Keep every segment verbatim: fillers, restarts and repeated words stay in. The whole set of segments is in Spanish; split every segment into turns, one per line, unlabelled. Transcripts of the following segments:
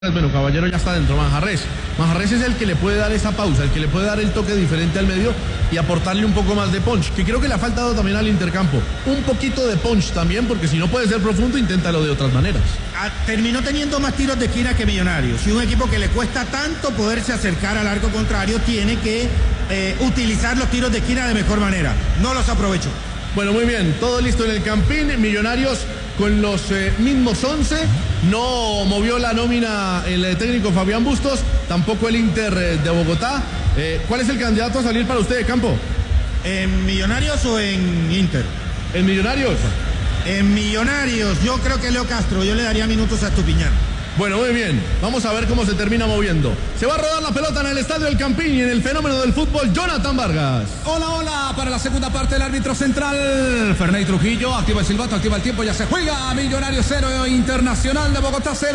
Bueno, Caballero ya está dentro, Manjarrés. Manjarrés es el que le puede dar esa pausa, el que le puede dar el toque diferente al medio y aportarle un poco más de punch, que creo que le ha faltado también al intercampo. Un poquito de punch también, porque si no puede ser profundo, inténtalo de otras maneras.
Ah, terminó teniendo más tiros de esquina que Millonarios. Y un equipo que le cuesta tanto poderse acercar al arco contrario, tiene que eh, utilizar los tiros de esquina de mejor manera. No los aprovechó.
Bueno, muy bien, todo listo en el Campín. Millonarios con los eh, mismos once, no movió la nómina el eh, técnico Fabián Bustos, tampoco el Inter eh, de Bogotá. Eh, ¿Cuál es el candidato a salir para usted de campo?
¿En Millonarios o en Inter?
¿En Millonarios?
En Millonarios, yo creo que Leo Castro, yo le daría minutos a Estupiñán.
Bueno, muy bien, vamos a ver cómo se termina moviendo. Se va a rodar la pelota en el estadio del Campín y en el fenómeno del fútbol, Jonathan Vargas.
Hola, hola, para la segunda parte del árbitro central, Ferney Trujillo, activa el silbato, activa el tiempo, ya se juega. Millonarios cero, Internacional de Bogotá cero.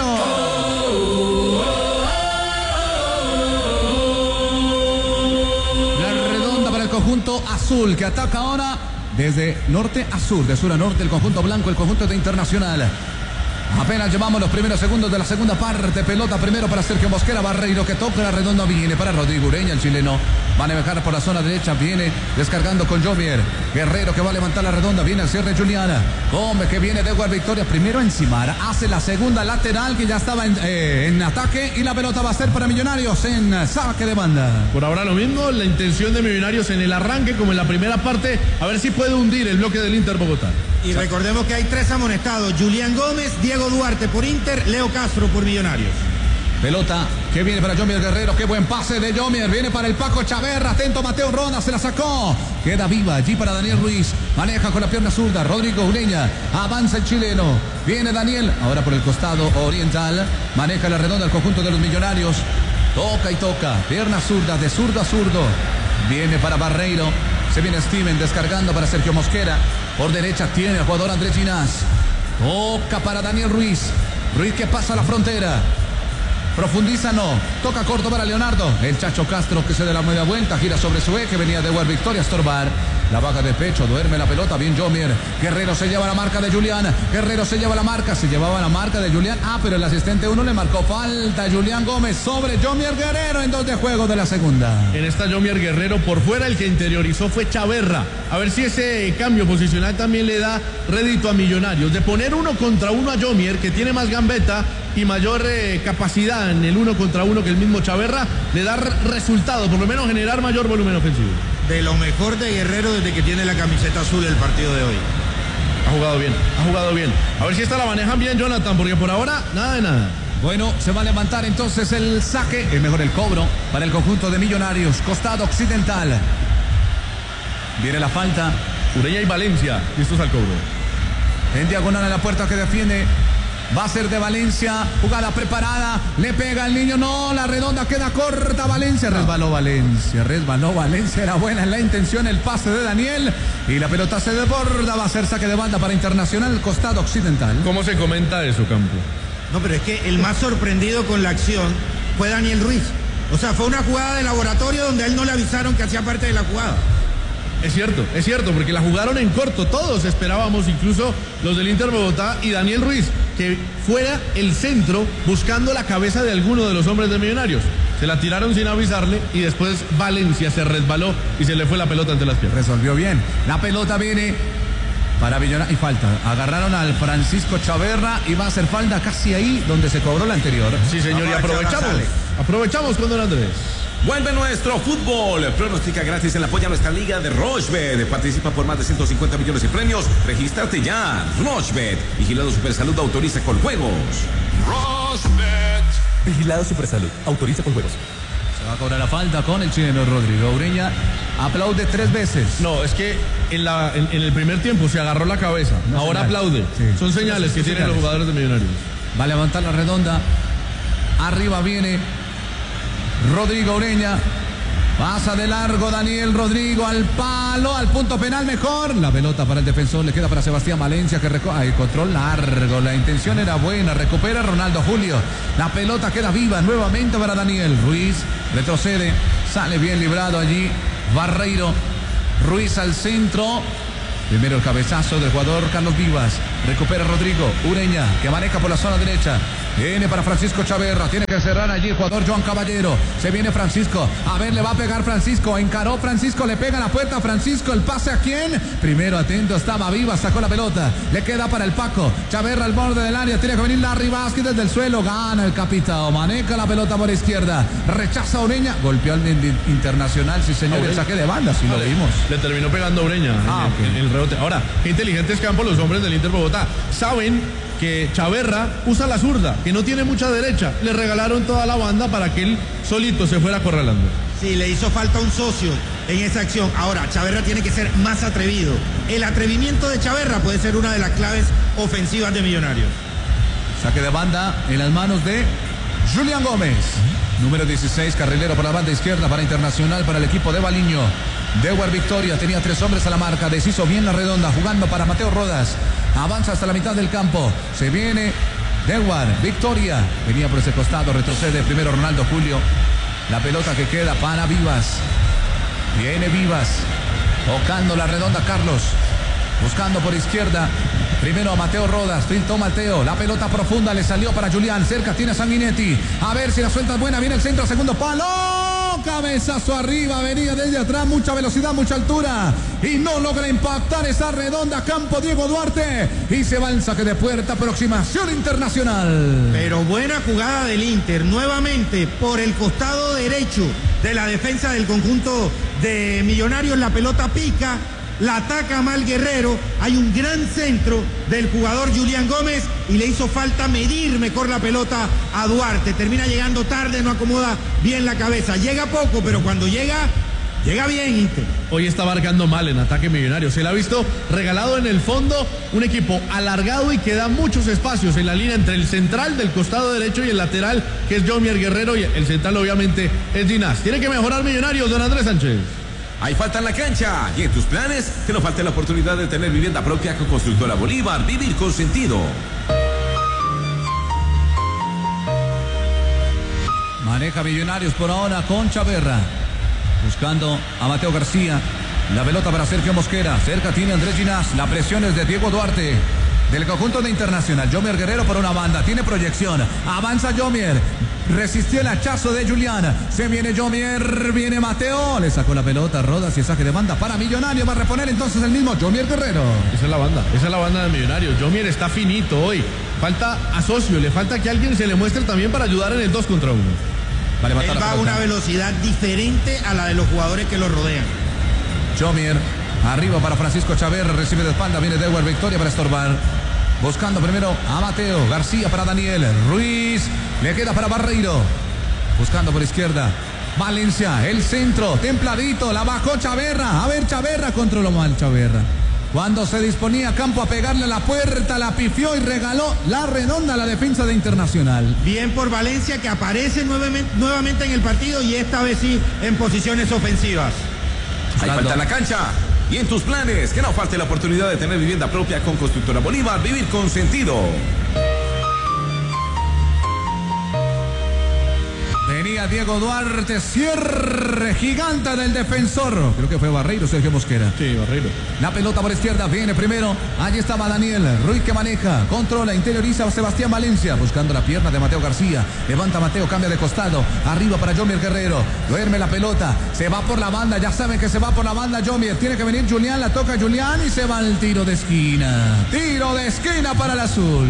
La redonda para el conjunto azul, que ataca ahora desde norte a sur, de sur a norte, el conjunto blanco, el conjunto de Internacional. Apenas llevamos los primeros segundos de la segunda parte. Pelota primero para Sergio Mosquera. Barreiro que toca la redonda. Viene para Rodrigo Ureña, el chileno. Va a navegar por la zona derecha. Viene descargando con Jomier. Guerrero que va a levantar la redonda. Viene al cierre Juliana. Gómez que viene de Edward Victoria. Primero encimar. Hace la segunda lateral que ya estaba en, eh, en ataque. Y la pelota va a ser para Millonarios en saque de banda.
Por ahora lo mismo. La intención de Millonarios en el arranque como en la primera parte. A ver si puede hundir el bloque del Inter Bogotá.
Y recordemos que hay tres amonestados: Julián Gómez, Diego Duarte por Inter, Leo Castro por Millonarios.
Pelota que viene para Jomier Guerrero. Qué buen pase de Jomier. Viene para el Paco Chaverra. Atento Mateo Ronda. Se la sacó. Queda viva allí para Daniel Ruiz. Maneja con la pierna zurda. Rodrigo Ureña. Avanza el chileno. Viene Daniel. Ahora por el costado oriental. Maneja la redonda el conjunto de los Millonarios. Toca y toca. Pierna zurda. De zurdo a zurdo. Viene para Barreiro. Se viene Steven descargando para Sergio Mosquera. Por derecha tiene el jugador Andrés Ginás. Toca para Daniel Ruiz. Ruiz que pasa a la frontera. Profundiza no. Toca corto para Leonardo. El Chacho Castro que se da la media vuelta. Gira sobre su eje. Venía de War Victoria a estorbar. La baja de pecho. Duerme la pelota. Bien Jomier. Guerrero se lleva la marca de Julián. Guerrero se lleva la marca. Se llevaba la marca de Julián. Ah, pero el asistente uno le marcó falta. Julián Gómez sobre Jomier Guerrero en dos de juego de la segunda.
En esta Jomier Guerrero por fuera, el que interiorizó fue Chaverra. A ver si ese cambio posicional también le da rédito a Millonarios. De poner uno contra uno a Jomier, que tiene más gambeta y mayor eh, capacidad en el uno contra uno que el mismo Chaverra, le da resultado, por lo menos generar mayor volumen ofensivo.
De lo mejor de Guerrero desde que tiene la camiseta azul el partido de hoy.
Ha jugado bien, ha jugado bien. A ver si esta la manejan bien, Jonathan, porque por ahora nada de nada.
Bueno, se va a levantar entonces el saque, es mejor el cobro para el conjunto de Millonarios, costado occidental. Viene la falta.
Ureña y Valencia, listos al cobro.
En diagonal a la puerta que defiende. Va a ser de Valencia, jugada preparada, le pega el niño, no, la redonda queda corta, Valencia, resbaló Valencia, resbaló Valencia, era buena en la intención el pase de Daniel y la pelota se desborda, va a ser saque de banda para Internacional, costado occidental.
¿Cómo se comenta eso, Campo?
No, pero es que el más sorprendido con la acción fue Daniel Ruiz. O sea, fue una jugada de laboratorio donde a él no le avisaron que hacía parte de la jugada.
Es cierto, es cierto, porque la jugaron en corto, todos esperábamos, incluso los del Inter Bogotá y Daniel Ruiz, que fuera el centro buscando la cabeza de alguno de los hombres de Millonarios. Se la tiraron sin avisarle y después Valencia se resbaló y se le fue la pelota ante las piernas.
Resolvió bien, la pelota viene para Millonarios y falta. Agarraron al Francisco Chaverra y va a hacer falta casi ahí donde se cobró la anterior.
Sí, señor, y aprovechamos, aprovechamos con don Andrés.
Vuelve nuestro fútbol. Pronostica gratis en la apoya a nuestra liga de Rochebet. Participa por más de ciento cincuenta millones de premios. Regístrate ya. Rochebet. Vigilado Supersalud. Autoriza con juegos.
Rochebet.
Vigilado Supersalud. Autoriza con juegos.
Se va a cobrar la falta con el chileno Rodrigo Ureña. Aplaude tres veces.
No, es que en, la, en, en el primer tiempo se agarró la cabeza.
Una
Ahora
señal.
aplaude.
Sí.
Son señales que tienen los jugadores de Millonarios.
Va a levantar la redonda. Arriba viene Rodrigo Ureña. Pasa de largo Daniel Rodrigo al palo, al punto penal mejor. La pelota para el defensor, le queda para Sebastián Valencia que recoge. Ay, control largo, la intención era buena. Recupera Ronaldo Julio. La pelota queda viva nuevamente para Daniel Ruiz. Retrocede, sale bien librado allí Barreiro. Ruiz al centro. Primero el cabezazo del jugador Carlos Vivas. Recupera Rodrigo Ureña, que maneja por la zona derecha. Viene para Francisco Chaverra. Tiene que cerrar allí el jugador Joan Caballero. Se viene Francisco. A ver, le va a pegar Francisco. Encaró Francisco. Le pega a la puerta Francisco. El pase a quién. Primero atento. Estaba Viva. Sacó la pelota. Le queda para el Paco. Chaverra al borde del área. Tiene que venir Larry Vázquez desde el suelo. Gana el capitán. Maneja la pelota por izquierda. Rechaza a Ureña. Golpeó al Internacional. Sí, señor. El saque de banda. Sí, lo vimos.
Le terminó pegando a Ureña
Ah,
en,
ok.
el, el rebote. Ahora, qué inteligentes campos los hombres del Inter Bogotá. Saben que Chaverra usa la zurda, que no tiene mucha derecha. Le regalaron toda la banda para que él solito se fuera acorralando.
Sí, le hizo falta un socio en esa acción. Ahora, Chaverra tiene que ser más atrevido. El atrevimiento de Chaverra puede ser una de las claves ofensivas de Millonarios.
Saque de banda en las manos de Julián Gómez. Número dieciséis, carrilero por la banda izquierda para Internacional, para el equipo de Baliño. Dewar Victoria tenía tres hombres a la marca, deshizo bien la redonda, jugando para Mateo Rodas. Avanza hasta la mitad del campo. Se viene Dewar Victoria. Venía por ese costado, retrocede primero Ronaldo Julio. La pelota que queda para Vivas. Viene Vivas. Tocando la redonda Carlos. Buscando por izquierda. Primero a Mateo Rodas, filtró Mateo, la pelota profunda le salió para Julián, cerca tiene a Sanguinetti, a ver si la suelta es buena, viene el centro, segundo palo, cabezazo arriba, venía desde atrás, mucha velocidad, mucha altura, y no logra impactar esa redonda, campo Diego Duarte, y se va el saque de puerta, aproximación Internacional.
Pero buena jugada del Inter, nuevamente por el costado derecho de la defensa del conjunto de Millonarios, la pelota pica, la ataca mal Guerrero, hay un gran centro del jugador Julián Gómez y le hizo falta medir mejor la pelota a Duarte, termina llegando tarde, no acomoda bien la cabeza, llega poco, pero cuando llega, llega bien Inter.
Hoy está marcando mal en ataque Millonario, se le ha visto regalado en el fondo, un equipo alargado y que da muchos espacios en la línea entre el central del costado derecho y el lateral, que es Jomier Guerrero, y el central obviamente es Ginás. Tiene que mejorar Millonarios, don Andrés Sánchez.
Hay falta en la cancha y en tus planes que no falte la oportunidad de tener vivienda propia con Constructora Bolívar. Vivir con sentido.
Maneja Millonarios por ahora con Chaverra. Buscando a Mateo García. La pelota para Sergio Mosquera. Cerca tiene Andrés Ginás. La presión es de Diego Duarte. Del conjunto de Internacional. Jomier Guerrero por una banda. Tiene proyección. Avanza Jomier. Resistió el hachazo de Julián. Se viene Jomier. Viene Mateo. Le sacó la pelota. Rodas y saque de banda para Millonarios. Va a reponer entonces el mismo Jomier Guerrero.
Esa es la banda. Esa es la banda de Millonarios. Jomier está finito hoy. Falta a socio. Le falta que alguien se le muestre también para ayudar en el dos contra uno.
Vale,
Él va a una velocidad diferente a la de los jugadores que lo rodean.
Jomier. Arriba para Francisco Chaverra, recibe de espalda, viene Dewar Victoria para estorbar. Buscando primero a Mateo, García para Daniel, Ruiz, le queda para Barreiro. Buscando por izquierda, Valencia, el centro, templadito, la bajó Chaverra. A ver, Chaverra, controló mal Chaverra. Cuando se disponía Campo a pegarle a la puerta, la pifió y regaló la redonda a la defensa de Internacional.
Bien por Valencia, que aparece nuevamente, nuevamente en el partido y esta vez sí en posiciones ofensivas.
Hay falta en la cancha y en tus planes que no falte la oportunidad de tener vivienda propia con Constructora Bolívar. Vivir con sentido.
Venía Diego Duarte, cierre gigante del defensor. Creo que fue Barreiro, Sergio Mosquera.
Sí, Barreiro.
La pelota por izquierda, viene primero. Allí estaba Daniel, Ruiz que maneja, controla, interioriza Sebastián Valencia. Buscando la pierna de Mateo García. Levanta Mateo, cambia de costado. Arriba para Jomier Guerrero. Duerme la pelota. Se va por la banda, ya saben que se va por la banda Jomier. Tiene que venir Julián, la toca Julián y se va al tiro de esquina. Tiro de esquina para el azul.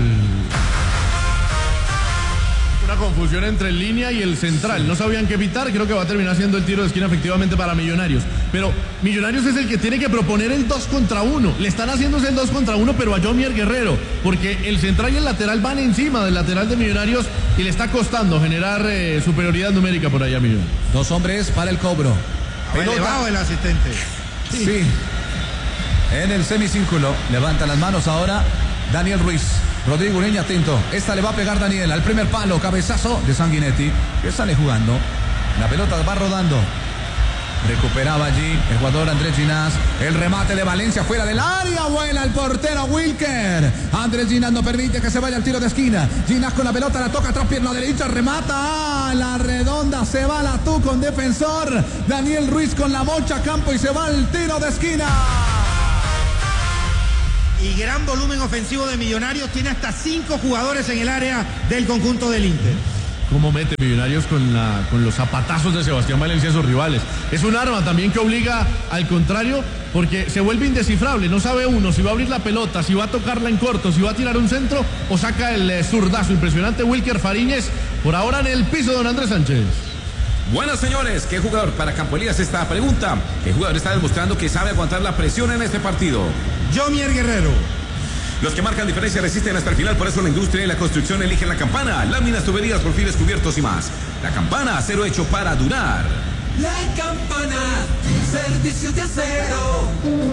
Una confusión entre el línea y el central. No sabían qué pitar. Creo que va a terminar siendo el tiro de esquina efectivamente para Millonarios. Pero Millonarios es el que tiene que proponer el dos contra uno. Le están haciendo el dos contra uno, pero a Jomier Guerrero. Porque el central y el lateral van encima del lateral de Millonarios y le está costando generar eh, superioridad numérica por allá a Millonarios.
Dos hombres para el cobro.
Elevado el asistente.
Sí. sí. En el semicírculo. Levanta las manos ahora Daniel Ruiz. Rodrigo Ureña atento. Esta le va a pegar Daniel al primer palo. Cabezazo de Sanguinetti, que sale jugando. La pelota va rodando. Recuperaba allí el jugador Andrés Ginás. El remate de Valencia fuera del área. Vuela el portero Wilker. Andrés Ginás no permite que se vaya al tiro de esquina. Ginás con la pelota, la toca tras pierna derecha. Remata. La redonda se va la tú con defensor. Daniel Ruiz con la mocha a campo y se va al tiro de esquina.
y gran volumen ofensivo de Millonarios. Tiene hasta cinco jugadores en el área del conjunto del Inter.
Cómo mete Millonarios con, la, con los zapatazos de Sebastián Valencia a sus rivales. Es un arma también que obliga al contrario, porque se vuelve indescifrable. No sabe uno si va a abrir la pelota, si va a tocarla en corto, si va a tirar un centro o saca el eh, zurdazo. Impresionante Wilker Fariñez, por ahora en el piso don Andrés Sánchez.
Buenas señores, ¿qué jugador para Campo Elías esta pregunta? ¿Qué jugador está demostrando que sabe aguantar la presión en este partido?
Yomier Guerrero.
Los que marcan diferencia resisten hasta el final, por eso la industria y la construcción eligen la Campana. Láminas, tuberías, perfiles, cubiertos y más. La Campana, acero hecho para durar.
La Campana, servicio de acero.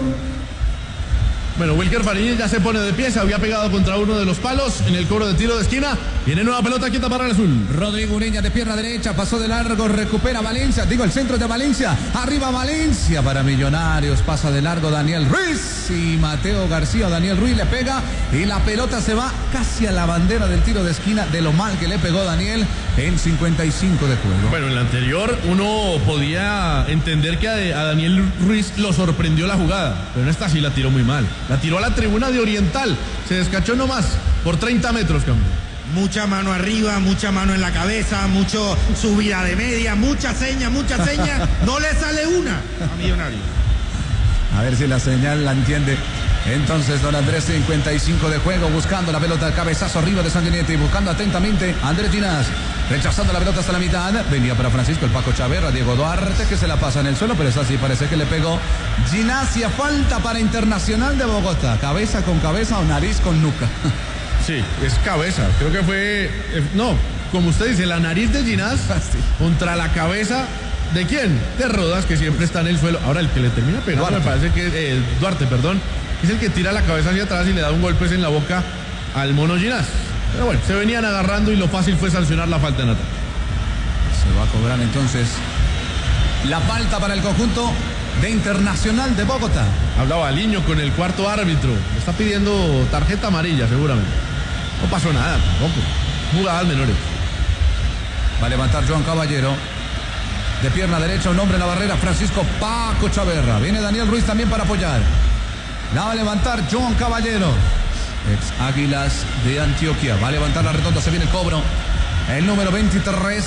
Bueno, Wilker Fariñez ya se pone de pie, se había pegado contra uno de los palos en el cobro de tiro de esquina. Viene nueva pelota quieta para el azul.
Rodrigo Ureña de pierna derecha, pasó de largo, recupera Valencia, digo el centro de Valencia, arriba Valencia para Millonarios, pasa de largo Daniel Ruiz y Mateo García, Daniel Ruiz le pega y la pelota se va casi a la bandera del tiro de esquina de lo mal que le pegó Daniel en cincuenta y cinco de juego.
Bueno, en la anterior uno podía entender que a, a Daniel Ruiz lo sorprendió la jugada, pero en esta sí la tiró muy mal. La tiró a la tribuna de Oriental, se descachó nomás por treinta metros, cambio.
Mucha mano arriba, mucha mano en la cabeza, mucho subida de media, mucha seña, mucha seña. No le sale una a Millonarios.
A ver si la señal la entiende. Entonces, don Andrés, cincuenta y cinco de juego, buscando la pelota, el cabezazo arriba de Sanguinetti, buscando atentamente a Andrés Ginás, rechazando la pelota hasta la mitad. Venía para Francisco el Paco Chaverra, Diego Duarte, que se la pasa en el suelo, pero es así, parece que le pegó. Ginás, y a falta para Internacional de Bogotá, cabeza con cabeza o nariz con nuca.
Sí, es cabeza, creo que fue, eh, no, como usted dice, la nariz de Ginás
Sí.
contra la cabeza. ¿De quién? De Rodas, que siempre está en el suelo. Ahora el que le termina pegando
Duarte.
me parece que eh, Duarte, perdón, es el que tira la cabeza hacia atrás y le da un golpe en la boca al mono Ginás. Pero bueno, se venían agarrando y lo fácil fue sancionar la falta en ataque.
Se va a cobrar entonces la falta para el conjunto de Internacional de Bogotá.
Hablaba Aliño con el cuarto árbitro. Le está pidiendo tarjeta amarilla seguramente. No pasó nada tampoco. Jugadas menores.
Va a levantar Joan Caballero. De pierna derecha, un hombre en la barrera, Francisco Paco Chaverra. Viene Daniel Ruiz también para apoyar. La va a levantar Joan Caballero, ex Águilas de Antioquia. Va a levantar la redonda, se viene el cobro. El número veintitrés.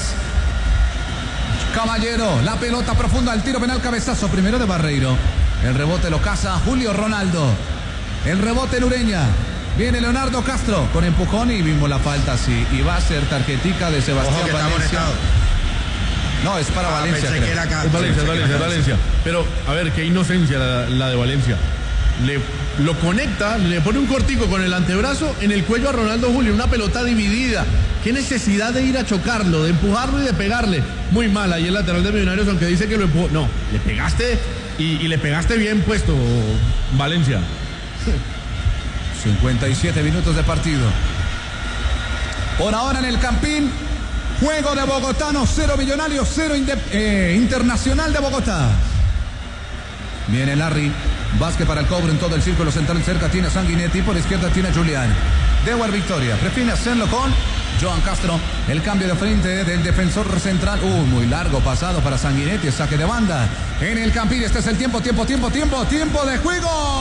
Caballero, la pelota profunda, el tiro penal, cabezazo primero de Barreiro. El rebote lo caza Julio Ronaldo. El rebote en Ureña. Viene Leonardo Castro con empujón y vimos la falta, sí. Y va a ser tarjetica de Sebastián
Ojo que está
Valencia.
amonestado.
No, es para
Ah,
Valencia.
pensé
creo.
que era acá.
Es Valencia, es
Pensé que
Valencia, es
era acá.
Valencia. Pero, a ver, qué inocencia la, la de Valencia. Le, lo conecta, le pone un cortico con el antebrazo en el cuello a Ronaldo Julio, una pelota dividida. Qué necesidad de ir a chocarlo, de empujarlo y de pegarle. Muy mal ahí el lateral de Millonarios, aunque dice que lo empujó. No, le pegaste y, y le pegaste bien puesto, Valencia.
cincuenta y siete minutos de partido. Por ahora en el Campín, juego de Bogotanos, cero Millonarios, cero eh, Internacional de Bogotá. Viene Larry, Vázquez para el cobro en todo el círculo central, cerca tiene a Sanguinetti, por izquierda tiene a Julián. Dewar Victoria, prefiere hacerlo con Joan Castro, el cambio de frente del defensor central, uh, muy largo pasado para Sanguinetti, saque de banda. En el Campín, este es el tiempo, tiempo, tiempo, tiempo, tiempo de juego.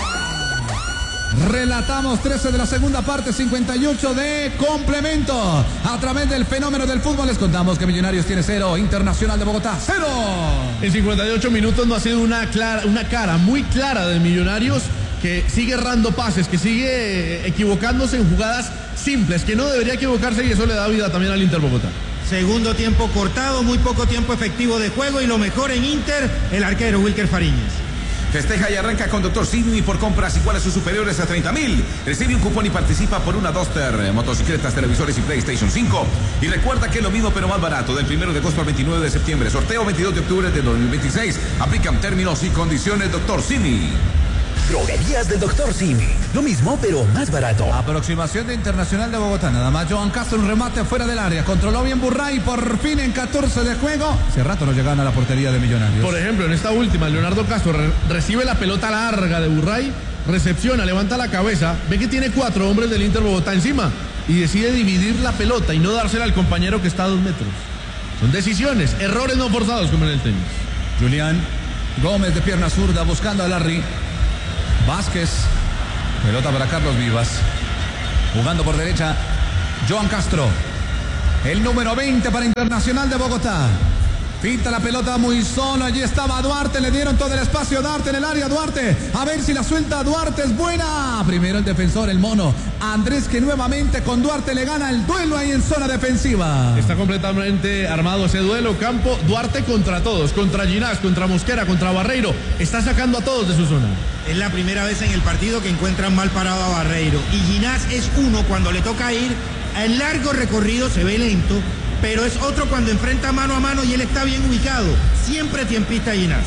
Relatamos trece de la segunda parte, cincuenta y ocho de complemento. A través del fenómeno del fútbol les contamos que Millonarios tiene cero, Internacional de Bogotá cero.
En cincuenta y ocho minutos no ha sido una, clara, una cara muy clara de Millonarios, que sigue errando pases, que sigue equivocándose en jugadas simples, que no debería equivocarse, y eso le da vida también al Inter Bogotá.
Segundo tiempo cortado, muy poco tiempo efectivo de juego y lo mejor en Inter, el arquero Wilker Fariñez.
Festeja y arranca con Doctor Simi por compras iguales o superiores a treinta mil. Recibe un cupón y participa por una Duster, motocicletas, televisores y PlayStation cinco. Y recuerda que es lo mismo pero más barato, del primero de agosto al veintinueve de septiembre. Sorteo veintidós de octubre de dos mil veintiséis. Aplican términos y condiciones Doctor Simi.
Droguerías del doctor Simi. Lo mismo, pero más barato.
Aproximación de Internacional de Bogotá. Nada más Joan Castro, un remate fuera del área. Controló bien Burray. Por fin en catorce de juego. Hace rato no llegaban a la portería de Millonarios.
Por ejemplo, en esta última, Leonardo Castro re recibe la pelota larga de Burray, recepciona, levanta la cabeza, ve que tiene cuatro hombres del Inter Bogotá encima y decide dividir la pelota y no dársela al compañero que está a dos metros. Son decisiones, errores no forzados como en el tenis.
Julián Gómez de pierna zurda buscando a Larry. Vázquez Pelota para Carlos Vivas. Jugando por derecha, Johan Castro. El número veinte para Internacional de Bogotá. Pinta la pelota muy solo, allí estaba Duarte, le dieron todo el espacio, Duarte en el área, Duarte, a ver si la suelta, Duarte es buena. Primero el defensor, el mono, Andrés, que nuevamente con Duarte le gana el duelo ahí en zona defensiva.
Está completamente armado ese duelo, Campo, Duarte contra todos, contra Ginás, contra Mosquera, contra Barreiro, está sacando a todos de su zona.
Es la primera vez en el partido que encuentran mal parado a Barreiro, y Ginás es uno cuando le toca ir, el largo recorrido se ve lento, pero es otro cuando enfrenta mano a mano y él está bien ubicado. Siempre tiempista Ginás.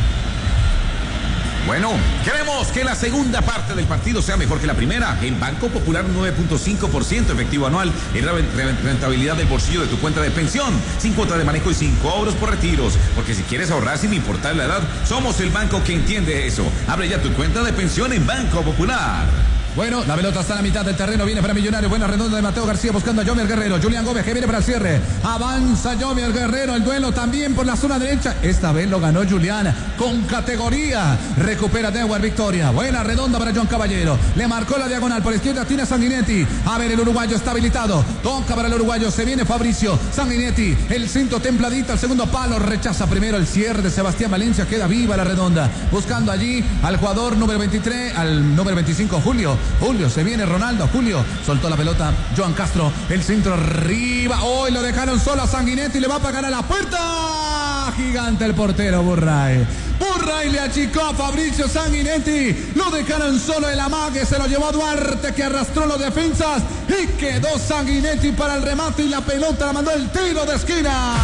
Bueno, queremos que la segunda parte del partido sea mejor que la primera. En Banco Popular, nueve punto cinco por ciento efectivo anual en la rentabilidad del bolsillo de tu cuenta de pensión, sin cuota de manejo y sin cobros por retiros. Porque si quieres ahorrar sin importar la edad, somos el banco que entiende eso. Abre ya tu cuenta de pensión en Banco Popular.
Bueno, la pelota está a la mitad del terreno, viene para Millonarios, buena redonda de Mateo García buscando a Yomier Guerrero, Julián Gómez que viene para el cierre, avanza Yomier Guerrero, el duelo también por la zona derecha, esta vez lo ganó Julián con categoría, recupera Dewar Victoria, buena redonda para John Caballero, le marcó la diagonal por izquierda, tiene Sanguinetti, a ver el uruguayo está habilitado, toca para el uruguayo, se viene Fabricio, Sanguinetti, el cinto templadito, el segundo palo, rechaza primero el cierre de Sebastián Valencia, queda viva la redonda, buscando allí al jugador número veintitrés, al número veinticinco, Julio, Julio, se viene Ronaldo, Julio, soltó la pelota, Johan Castro, el centro arriba, hoy lo dejaron solo a Sanguinetti, le va a pagar a la puerta, gigante el portero Burray, Burray le achicó a Fabricio Sanguinetti, lo dejaron solo el amague, se lo llevó a Duarte que arrastró los defensas y quedó Sanguinetti para el remate y la pelota la mandó el tiro de esquina.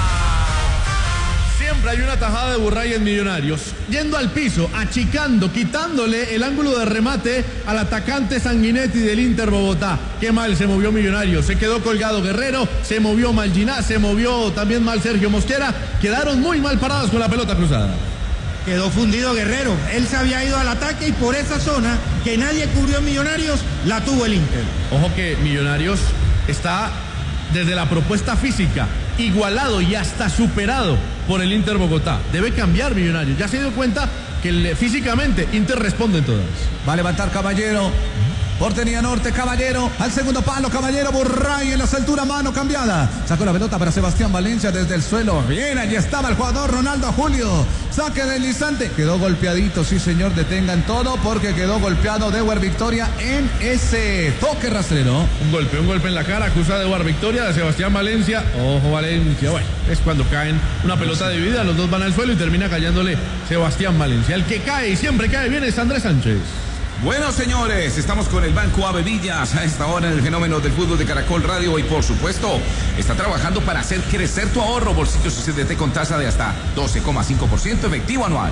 Siempre hay una tajada de Burray en Millonarios, yendo al piso, achicando, quitándole el ángulo de remate al atacante Sanguinetti del Inter Bogotá. Qué mal se movió Millonarios, se quedó colgado Guerrero, se movió mal Ginás, se movió también mal Sergio Mosquera, quedaron muy mal parados con la pelota cruzada.
Quedó fundido Guerrero, él se había ido al ataque y por esa zona que nadie cubrió en Millonarios, la tuvo el Inter.
Ojo que Millonarios está desde la propuesta física igualado y hasta superado por el Inter Bogotá. Debe cambiar Millonarios. Ya se dio cuenta que el, físicamente Inter responde en todas.
Va a levantar Caballero. Portería Norte, Caballero, al segundo palo, Caballero, Burray en las alturas, mano cambiada. Sacó la pelota para Sebastián Valencia desde el suelo. Bien, allí estaba el jugador Ronaldo Julio. Saque deslizante. Quedó golpeadito, sí señor, detengan todo porque quedó golpeado Dewar Victoria en ese toque rastrero.
Un golpe, un golpe en la cara, acusa de Dewar Victoria de Sebastián Valencia. Ojo Valencia, bueno, es cuando caen una pelota dividida, los dos van al suelo y termina cayéndole Sebastián Valencia. El que cae y siempre cae bien es Andrés Sánchez.
Bueno, señores, estamos con el Banco Avevillas a esta hora en el fenómeno del fútbol de Caracol Radio y, por supuesto, está trabajando para hacer crecer tu ahorro. Bolsillos C D T con tasa de hasta doce coma cinco por ciento efectivo anual.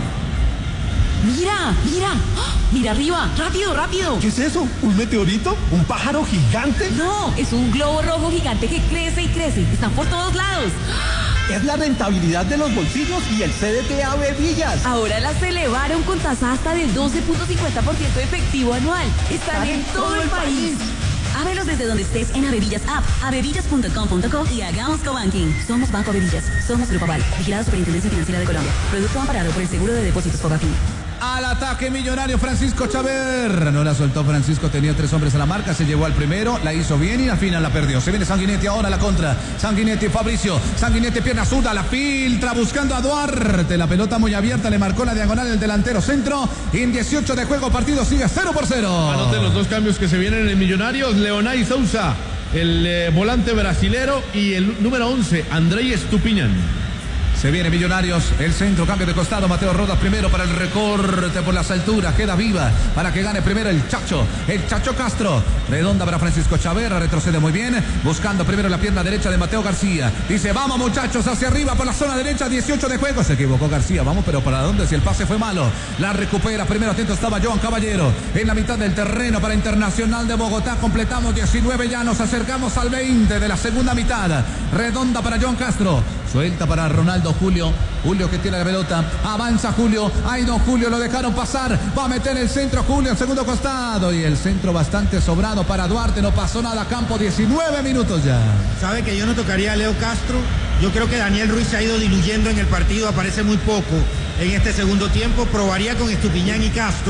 Mira, mira, mira arriba, rápido, rápido.
¿Qué es eso? ¿Un meteorito? ¿Un pájaro gigante?
No, es un globo rojo gigante que crece y crece. Están por todos lados.
Es la rentabilidad de los bolsillos y el C D T Avevillas.
Ahora las elevaron con tasa hasta del doce punto cincuenta por ciento efectivo anual. Están en todo el país. Ábrelos desde donde estés en Avevillas App, avevillas punto com punto co y hagamos cobanking. Somos Banco Avevillas, somos Grupo Aval, vigilado Superintendencia Financiera de Colombia. Producto amparado por el Seguro de Depósitos Fogafín.
Al ataque Millonario Francisco Chaver. No la soltó Francisco, tenía tres hombres a la marca, se llevó al primero, la hizo bien y al final la perdió. Se viene Sanguinetti ahora a la contra. Sanguinetti, Fabricio. Sanguinetti, pierna zurda, la filtra buscando a Duarte. La pelota muy abierta, le marcó la diagonal el delantero centro. Y en dieciocho de juego, partido sigue cero por cero.
Anoten los dos cambios que se vienen en Millonarios. Leonay Sousa, el eh, volante brasilero, y el número once, Andrei Estupiñán.
Se viene Millonarios, el centro, cambio de costado, Mateo Rodas primero para el recorte por las alturas, queda viva para que gane primero el Chacho, el Chacho Castro, redonda para Francisco Chaverra, retrocede muy bien, buscando primero la pierna derecha de Mateo García, dice vamos muchachos hacia arriba por la zona derecha, dieciocho de juego, se equivocó García, vamos pero ¿para dónde? Si el pase fue malo, la recupera, primero atento estaba Johan Caballero, en la mitad del terreno para Internacional de Bogotá, completamos diecinueve, ya nos acercamos al veinte de la segunda mitad, redonda para Johan Castro, suelta para Ronaldo Julio, Julio que tiene la pelota, avanza Julio, ahí don Julio, lo dejaron pasar, va a meter el centro Julio, el segundo costado y el centro bastante sobrado para Duarte, no pasó nada, campo, diecinueve minutos ya.
Sabe que yo no tocaría a Leo Castro, yo creo que Daniel Ruiz se ha ido diluyendo en el partido, aparece muy poco en este segundo tiempo, probaría con Estupiñán y Castro,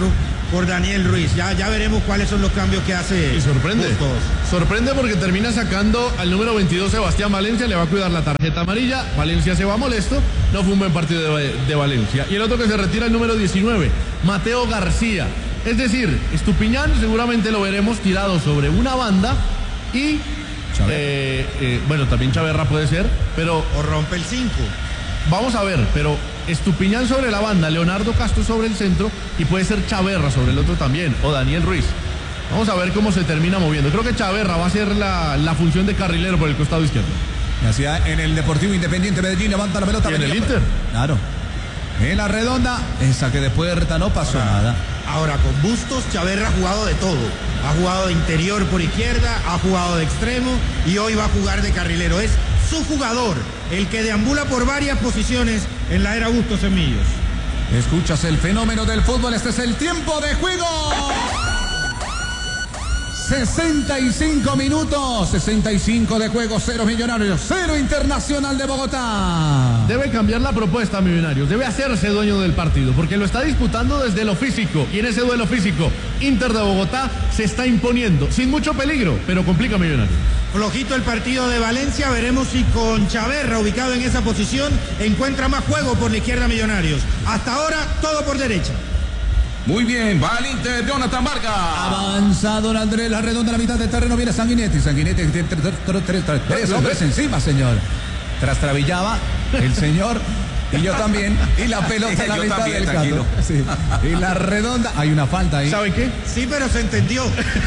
por Daniel Ruiz. Ya, ya veremos cuáles son los cambios que hace.
Y sorprende.
Bustos.
Sorprende porque termina sacando al número veintidós, Sebastián Valencia, le va a cuidar la tarjeta amarilla. Valencia se va molesto, no fue un buen partido de, de Valencia. Y el otro que se retira, el número diecinueve, Mateo García. Es decir, Estupiñán seguramente lo veremos tirado sobre una banda y... Eh, eh, bueno, también Chaverra puede ser, pero...
O rompe el cinco.
Vamos a ver, pero Estupiñán sobre la banda, Leonardo Castro sobre el centro y puede ser Chaverra sobre el otro también, o Daniel Ruiz. Vamos a ver cómo se termina moviendo. Creo que Chaverra va a ser la, la función de carrilero por el costado izquierdo.
Hacia en el Deportivo Independiente Medellín, levanta la pelota.
Y en el Inter.
Claro. En la redonda, esa que de puerta no pasó
ahora,
nada.
Ahora con Bustos, Chaverra ha jugado de todo. Ha jugado de interior por izquierda, ha jugado de extremo y hoy va a jugar de carrilero. Es su jugador, el que deambula por varias posiciones en la era Bustos en Millos.
Escuchas el fenómeno del fútbol, este es el tiempo de juego. sesenta y cinco minutos, sesenta y cinco de juego, cero Millonarios, cero Internacional de Bogotá.
Debe cambiar la propuesta, Millonarios, debe hacerse dueño del partido, porque lo está disputando desde lo físico, y en ese duelo físico, Inter de Bogotá se está imponiendo, sin mucho peligro, pero complica a Millonarios.
Flojito el partido de Valencia, veremos si con Chaverra ubicado en esa posición encuentra más juego por la izquierda Millonarios. Hasta ahora, todo por derecha.
Muy bien, va al Inter, Jonathan Vargas.
Avanza don Andrés, la redonda, la mitad del terreno, viene Sanguinetti. Sanguinetti tiene tres hombres encima, señor. Trastrabillaba el señor y yo también. Y la pelota en la
Yo
mitad
también,
del
tranquilo.
campo. Sí. Y la redonda, hay una falta ahí.
¿Sabe qué?
Sí, pero se entendió.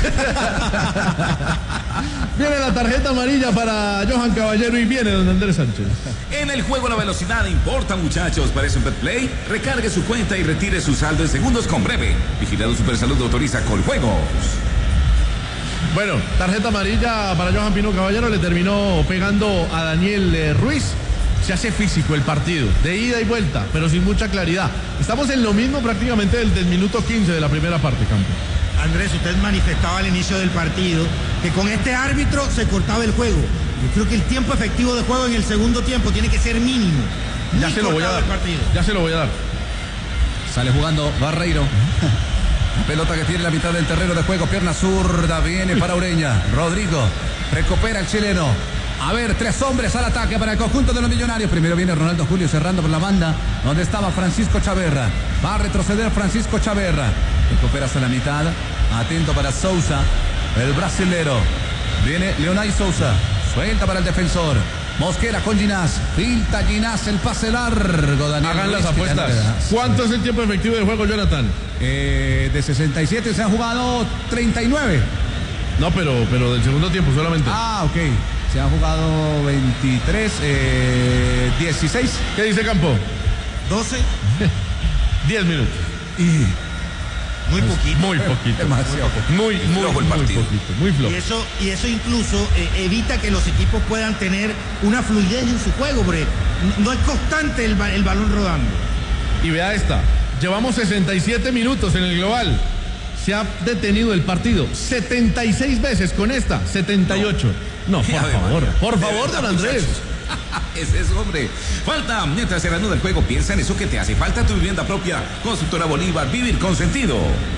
Viene la tarjeta amarilla para Johan Caballero y viene don Andrés Sánchez.
En el juego la velocidad importa, muchachos. Parece un Betplay. Recargue su cuenta y retire su saldo en segundos con Breve. Vigilado Supersalud autoriza Coljuegos.
Bueno, tarjeta amarilla para Johan Pino Caballero, le terminó pegando a Daniel eh, Ruiz. Se hace físico el partido, de ida y vuelta, pero sin mucha claridad. Estamos en lo mismo prácticamente del, del minuto quince de la primera parte, Campo.
Andrés, usted manifestaba al inicio del partido que con este árbitro se cortaba el juego. Yo creo que el tiempo efectivo de juego en el segundo tiempo tiene que ser mínimo.
Ya se lo voy a dar. Ya se lo voy a dar.
Sale jugando Barreiro. Pelota que tiene la mitad del terreno de juego. Pierna zurda. Viene para Ureña. Rodrigo. Recupera el chileno. A ver, tres hombres al ataque para el conjunto de los Millonarios. Primero viene Ronaldo Julio cerrando por la banda, donde estaba Francisco Chaverra. Va a retroceder Francisco Chaverra. Recupera hasta la mitad. Atento para Sousa, el brasilero. Viene Leonay Sousa. Suelta para el defensor. Mosquera con Ginás. Filta Ginás, el pase largo. Daniel
Hagan
Ruiz,
las apuestas. ¿Cuánto es el tiempo efectivo del juego, Jonathan?
Eh, de sesenta y siete se han jugado treinta y nueve.
No, pero, pero del segundo tiempo solamente.
Ah, ok. Se han jugado veintitrés, eh, dieciséis.
¿Qué dice Campo?
doce.
diez minutos.
Y muy poquito.
Muy poquito.
Demasiado.
Muy, muy,
flojo el
muy
partido.
poquito. Muy flojo.
Y eso, y eso incluso eh, evita que los equipos puedan tener una fluidez en su juego, porque no es constante el, el balón rodando.
Y vea esta. Llevamos sesenta y siete minutos en el global. Se ha detenido el partido setenta y seis veces, con esta setenta y ocho. No, por
Ave
favor,
María.
por
De
favor,
verdad,
don Andrés.
muchachos. Es eso, hombre. Falta, mientras se reanuda el juego, piensa en eso que te hace falta tu vivienda propia. Constructora Bolívar, vivir con sentido.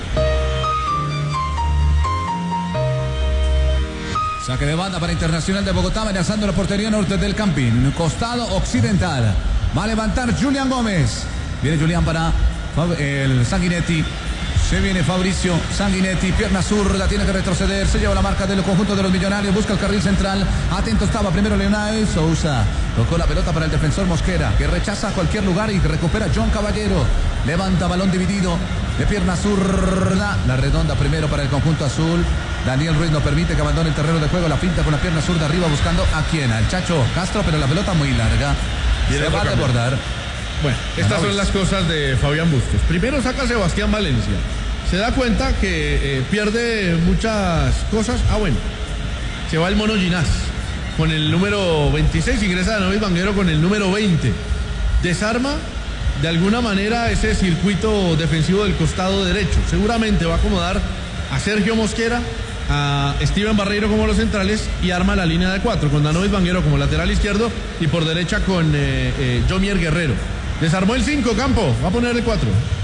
Saque de banda para Internacional de Bogotá, amenazando la portería norte del Campín, costado occidental. Va a levantar Julián Gómez. Viene Julián para el Sanguinetti. Se viene Fabricio Sanguinetti, pierna zurda, tiene que retroceder, se lleva la marca del conjunto de los Millonarios, busca el carril central, atento estaba primero Leonel Sousa, tocó la pelota para el defensor Mosquera, que rechaza a cualquier lugar y recupera John Caballero, levanta balón dividido, de pierna zurda, la redonda primero para el conjunto azul, Daniel Ruiz no permite que abandone el terreno de juego, la pinta con la pierna zurda arriba buscando a quién, al Chacho Castro, pero la pelota muy larga,
Y
se va a desbordar.
Bueno, estas son las cosas de Fabián Bustos. Primero saca a Sebastián Valencia. Se da cuenta que eh, pierde muchas cosas. Ah, bueno. Se va el Mono Ginás con el número veintiséis. Ingresa Danovis Vanguero con el número veinte. Desarma de alguna manera ese circuito defensivo del costado derecho. Seguramente va a acomodar a Sergio Mosquera, a Steven Barreiro como los centrales y arma la línea de cuatro con Danovis Vanguero como lateral izquierdo y por derecha con eh, eh, Jomier Guerrero. Desarmó el cinco, Campo, va a poner el cuatro.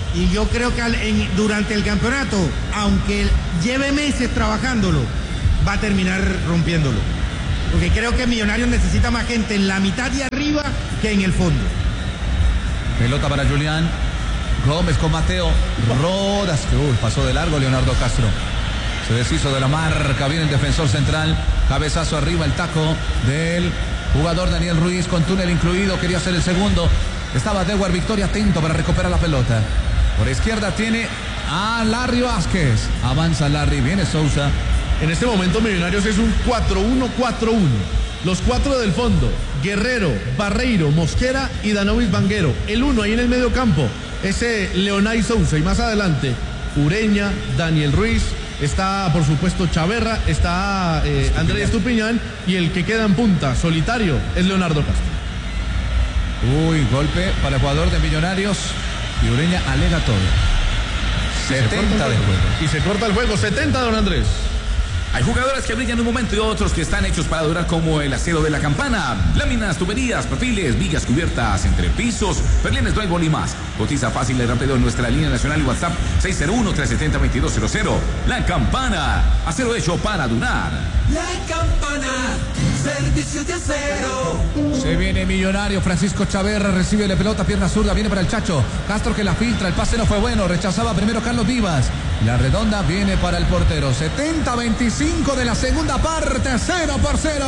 Y yo creo que al, en, durante el campeonato, aunque lleve meses trabajándolo, va a terminar rompiéndolo. Porque creo que Millonarios necesita más gente en la mitad y arriba que en el fondo.
Pelota para Julián Gómez con Mateo Rodas, que uy, pasó de largo Leonardo Castro. Se deshizo de la marca, viene el defensor central, cabezazo arriba, el taco del jugador Daniel Ruiz con túnel incluido, quería hacer el segundo. Estaba Dewar Victoria atento para recuperar la pelota. Por izquierda tiene a Larry Vázquez. Avanza Larry, viene Sousa.
En este momento Millonarios es un cuatro uno cuatro uno. Los cuatro del fondo, Guerrero, Barreiro, Mosquera y Danovis Vanguero. El uno ahí en el medio campo, ese Leonay Sousa. Y más adelante, Ureña, Daniel Ruiz, está por supuesto Chaverra, está eh, Andrés Estupiñán, y el que queda en punta, solitario, es Leonardo Castro.
Uy, golpe para el jugador de Millonarios y Ureña alega todo. setenta de juego.
Y se corta el juego, setenta, don Andrés.
Hay jugadores que brillan un momento y otros que están hechos para durar, como el acero de la campana. Láminas, tuberías, perfiles, vigas cubiertas, entrepisos, perlines, drywall y más. Cotiza fácil y rápido en nuestra línea nacional y WhatsApp seis cero uno, tres siete cero, dos dos cero cero. La Campana, acero hecho para durar.
La Campana, servicio de acero.
Se viene Millonario, Francisco Chaverra recibe la pelota, pierna zurda, viene para el Chacho. Castro que la filtra, el pase no fue bueno, rechazaba primero Carlos Vivas. La redonda viene para el portero. setenta veinticinco de la segunda parte, cero por cero.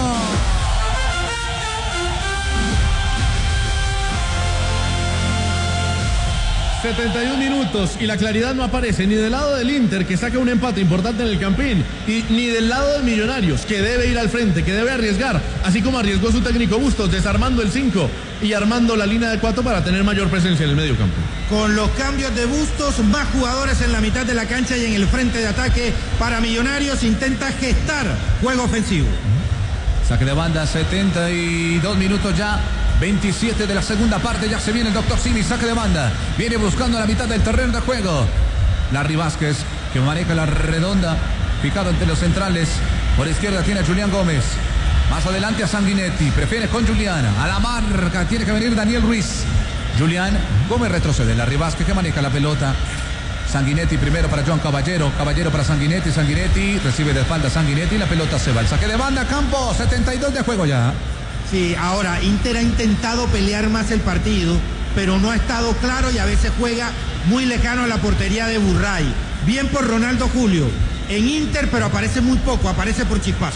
setenta y un minutos y la claridad no aparece ni del lado del Inter, que saca un empate importante en el Campín, y ni del lado de Millonarios, que debe ir al frente, que debe arriesgar, así como arriesgó su técnico Bustos, desarmando el cinco y armando la línea de cuatro para tener mayor presencia en el medio campo.
Con los cambios de Bustos, más jugadores en la mitad de la cancha y en el frente de ataque para Millonarios, intenta gestar juego ofensivo.
Saque de banda, setenta y dos minutos ya. veintisiete de la segunda parte, ya se viene el doctor Simi, saque de banda, viene buscando la mitad del terreno de juego. Larry Vázquez, que maneja la redonda, picado entre los centrales. Por izquierda tiene a Julián Gómez, más adelante a Sanguinetti, prefiere con Julián, a la marca tiene que venir Daniel Ruiz. Julián Gómez retrocede, Larry Vázquez que maneja la pelota. Sanguinetti primero para Joan Caballero, Caballero para Sanguinetti, Sanguinetti recibe de espalda Sanguinetti, la pelota se va, el saque de banda, campo, setenta y dos de juego ya.
Sí, ahora Inter ha intentado pelear más el partido, pero no ha estado claro y a veces juega muy lejano a la portería de Burray. Bien por Ronaldo Julio, en Inter, pero aparece muy poco, aparece por chispazos.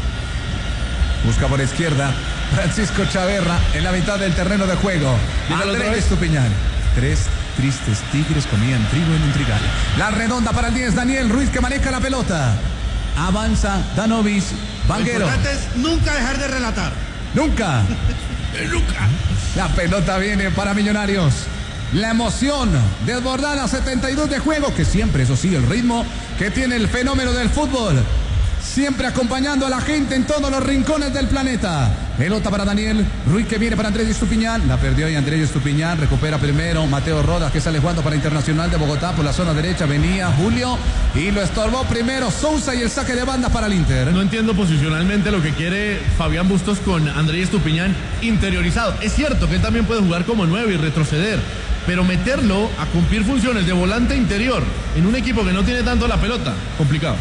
Busca por izquierda Francisco Chaverra en la mitad del terreno de juego. Andrés Estupiñán. Tres tristes tigres comían trigo en un trigal. La redonda para el diez, Daniel Ruiz, que maneja la pelota. Avanza Danovis Vanguero.
Lo importante es nunca dejar de relatar.
Nunca. Nunca. La pelota viene para Millonarios. La emoción desbordada, setenta y dos de juego, que siempre, eso sí, el ritmo que tiene el fenómeno del fútbol. Siempre acompañando a la gente en todos los rincones del planeta. Pelota para Daniel Ruiz, que viene para Andrés Estupiñán. La perdió y Andrés Estupiñán recupera primero Mateo Rodas, que sale jugando para Internacional de Bogotá por la zona derecha. Venía Julio y lo estorbó primero Sousa, y el saque de banda para el Inter.
No entiendo posicionalmente lo que quiere Fabián Bustos con Andrés Estupiñán interiorizado. Es cierto que él también puede jugar como nueve y retroceder, pero meterlo a cumplir funciones de volante interior en un equipo que no tiene tanto la pelota, complicado.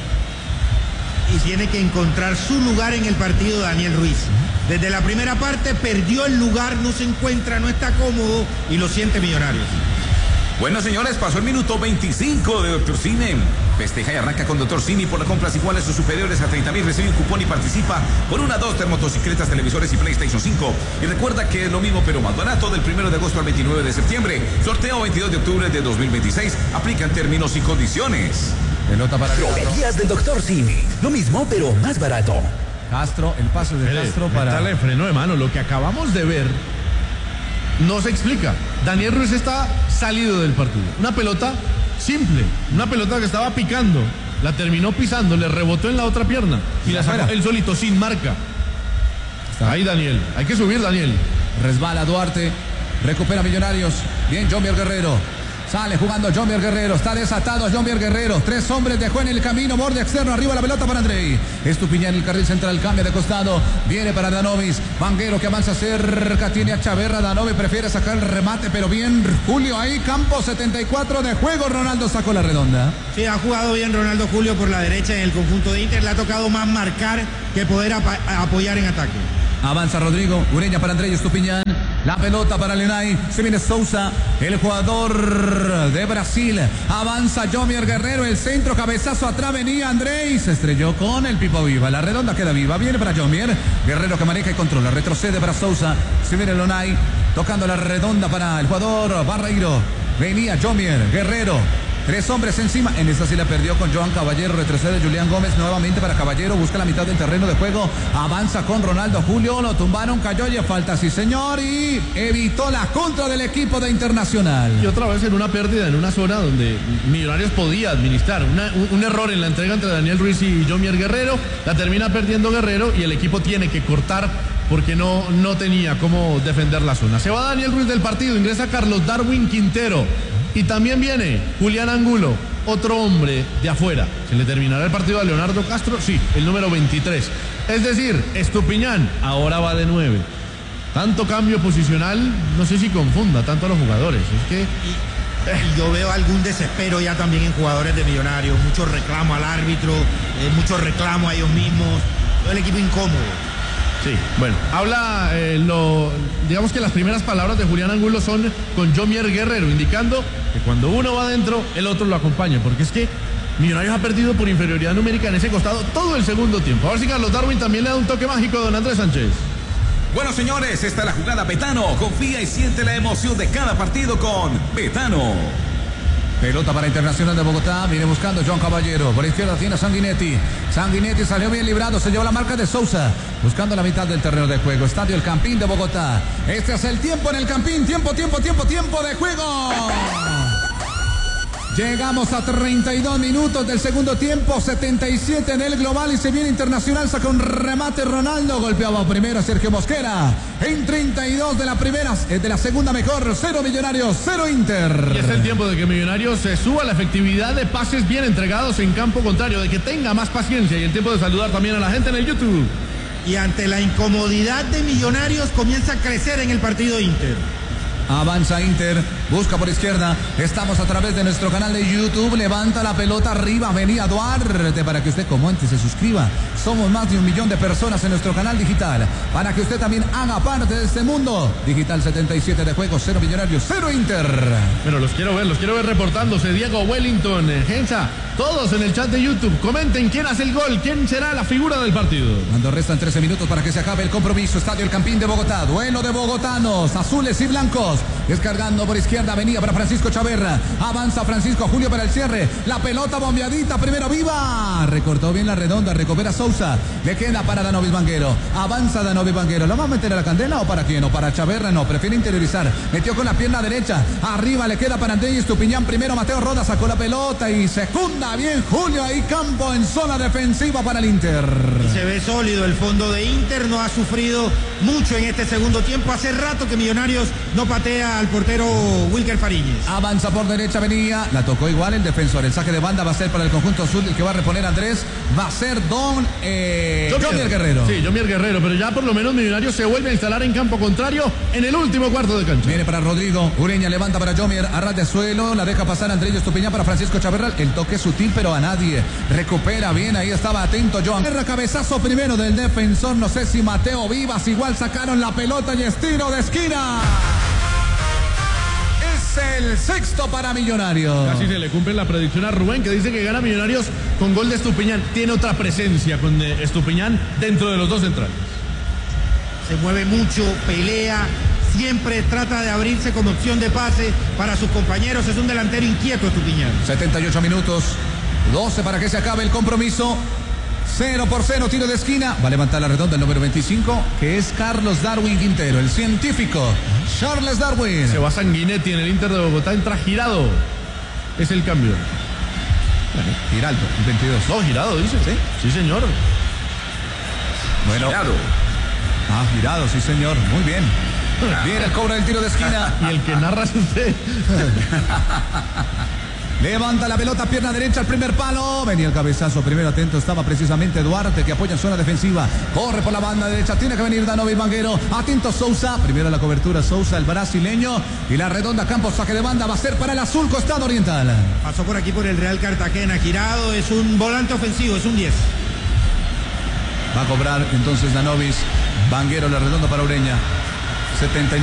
Y tiene que encontrar su lugar en el partido Daniel Ruiz. Desde la primera parte perdió el lugar, no se encuentra, no está cómodo y lo siente Millonarios.
Bueno, señores, pasó el minuto veinticinco de doctor Cine. Festeja y arranca con doctor Cine por las compras iguales o superiores a treinta mil. Recibe un cupón y participa por una Duster, motocicletas, televisores y PlayStation cinco. Y recuerda que es lo mismo pero más barato, del primero de agosto al veintinueve de septiembre. Sorteo veintidós de octubre de dos mil veintiséis. Aplican términos y condiciones.
Pelota para
Droguerías del doctor Simi. Lo mismo, pero más barato.
Castro, el pase de
Mire,
Castro para...
Dale freno de mano, lo que acabamos de ver no se explica. Daniel Ruiz está salido del partido. Una pelota simple, una pelota que estaba picando, la terminó pisando, le rebotó en la otra pierna y la sacó él solito, sin marca. Está ahí Daniel, hay que subir Daniel.
Resbala Duarte, recupera Millonarios. Bien, Jomier Guerrero. Sale jugando Jomier Guerrero. Está desatado Jomier Guerrero. Tres hombres dejó en el camino. Borde externo. Arriba la pelota para Andrei. Estupiñán en el carril central. Cambia de costado. Viene para Danovis. Vanguero que avanza cerca. Tiene a Chaverra. Danovis prefiere sacar el remate. Pero bien Julio ahí. Campo setenta y cuatro de juego. Ronaldo sacó la redonda.
Sí, ha jugado bien Ronaldo Julio por la derecha en el conjunto de Inter. Le ha tocado más marcar que poder ap apoyar en ataque.
Avanza Rodrigo, Ureña para Andrei Estupiñán, la pelota para Leonay, se viene Sousa, el jugador de Brasil, avanza Jomier Guerrero, el centro, cabezazo atrás, venía Andrei, se estrelló con el Pipo Viva, la redonda queda viva, viene para Jomier, Guerrero que maneja y controla, retrocede para Sousa, se viene Leonay, tocando la redonda para el jugador Barreiro, venía Jomier Guerrero. Tres hombres encima, en esta sí la perdió con Joan Caballero, retrocede Julián Gómez nuevamente para Caballero, busca la mitad del terreno de juego, avanza con Ronaldo Julio, lo tumbaron, cayó y falta, sí señor, y evitó la contra del equipo de Internacional.
Y otra vez en una pérdida, en una zona donde Millonarios podía administrar, una, un, un error en la entrega entre Daniel Ruiz y Jomier Guerrero, la termina perdiendo Guerrero y el equipo tiene que cortar porque no, no tenía cómo defender la zona. Se va Daniel Ruiz del partido, ingresa Carlos Darwin Quintero. Y también viene Julián Angulo, otro hombre de afuera. ¿Se le terminará el partido a Leonardo Castro? Sí, el número veintitrés. Es decir, Estupiñán ahora va de nueve. Tanto cambio posicional, no sé si confunda tanto a los jugadores. Es que...
Y, y yo veo algún desespero ya también en jugadores de Millonarios. Mucho reclamo al árbitro, eh, mucho reclamo a ellos mismos. Todo el equipo incómodo.
Sí, bueno, habla, eh, lo, digamos que las primeras palabras de Julián Angulo son con Jomier Guerrero, indicando que cuando uno va adentro, el otro lo acompaña, porque es que Millonarios ha perdido por inferioridad numérica en ese costado todo el segundo tiempo. A ver si Carlos Darwin también le da un toque mágico a don Andrés Sánchez.
Bueno, señores, esta es la jugada Betano. Confía y siente la emoción de cada partido con Betano.
Pelota para Internacional de Bogotá, viene buscando John Caballero, por izquierda tiene a Sanguinetti, Sanguinetti salió bien librado, se llevó la marca de Sousa, buscando la mitad del terreno de juego, Estadio El Campín de Bogotá, este es el tiempo en el Campín, tiempo, tiempo, tiempo, tiempo de juego. Llegamos a treinta y dos minutos del segundo tiempo, setenta y siete en el global y se viene Internacional, saca un remate Ronaldo, golpeaba primero a Sergio Mosquera, en treinta y dos de la primera, de la segunda mejor, cero Millonarios, cero Inter.
Y es el tiempo de que Millonarios se suba la efectividad de pases bien entregados en campo contrario, de que tenga más paciencia y el tiempo de saludar también a la gente en el YouTube.
Y ante la incomodidad de Millonarios comienza a crecer en el partido Inter.
Avanza Inter, busca por izquierda, estamos a través de nuestro canal de YouTube, levanta la pelota arriba, venía Duarte para que usted comente, se suscriba, somos más de un millón de personas en nuestro canal digital, para que usted también haga parte de este mundo, digital setenta y siete de juego, cero Millonarios, cero Inter.
Bueno, los quiero ver, los quiero ver reportándose, Diego Wellington, Gensa, todos en el chat de YouTube, comenten quién hace el gol, quién será la figura del partido.
Cuando restan trece minutos para que se acabe el compromiso, Estadio El Campín de Bogotá, duelo de bogotanos, azules y blancos. Descargando por izquierda, venía para Francisco Chaverra. Avanza Francisco Julio para el cierre. La pelota bombeadita, primero viva. Recortó bien la redonda, recupera Sousa. Le queda para Danovis Vanguero. Avanza Danovis Vanguero. ¿Lo va a meter a la candela o para quién? O para Chaverra, no. Prefiere interiorizar. Metió con la pierna derecha. Arriba le queda para Andrés Estupiñán. Primero Mateo Roda sacó la pelota y secunda bien Julio. Ahí campo en zona defensiva para el Inter.
Y se ve sólido el fondo de Inter. No ha sufrido mucho en este segundo tiempo. Hace rato que Millonarios no patea al portero Wilker Fariñez.
Avanza por derecha, venía, la tocó igual el defensor. El saque de banda va a ser para el conjunto azul, el que va a reponer Andrés, va a ser Don eh, Jomier Guerrero.
Sí, Jomier Guerrero, pero ya por lo menos Millonarios se vuelve a instalar en campo contrario en el último cuarto de cancha.
Viene para Rodrigo, Ureña levanta para Jomier, a ras de suelo, la deja pasar Andrés Estupiñán para Francisco Chaverra, el toque sutil pero a nadie, recupera bien, ahí estaba atento Joan. Cabezazo primero del defensor, no sé si Mateo Vivas, igual sacaron la pelota y estiro de esquina. El sexto para Millonarios.
Casi se le cumple la predicción a Rubén, que dice que gana Millonarios con gol de Estupiñán. Tiene otra presencia con Estupiñán dentro de los dos centrales.
Se mueve mucho, pelea, siempre trata de abrirse con opción de pase para sus compañeros. Es un delantero inquieto Estupiñán.
setenta y ocho minutos, doce para que se acabe el compromiso. Cero por cero, tiro de esquina. Va a levantar la redonda el número veinticinco, que es Carlos Darwin Quintero, el científico Charles Darwin.
Se va Sanguinetti en el Inter de Bogotá, entra Girado. Es el cambio.
Bueno, Giraldo, el veintidós.
No, Girado, dice. Sí, sí señor.
Bueno. Girado. Ah, Girado, sí señor. Muy bien. Viene el cobro del tiro de esquina.
Y el que narra es usted.
Levanta la pelota, pierna derecha al primer palo. Venía el cabezazo, primero atento estaba precisamente Duarte, que apoya en zona defensiva. Corre por la banda derecha, tiene que venir Danovi Vanguero. Atento Sousa, primero la cobertura Sousa, el brasileño. Y la redonda, Campos, saque de banda, va a ser para el azul costado oriental.
Pasó por aquí por el Real Cartagena, girado, es un volante ofensivo, es un diez.
Va a cobrar entonces Danovis Vanguero, la redonda para Ureña. setenta y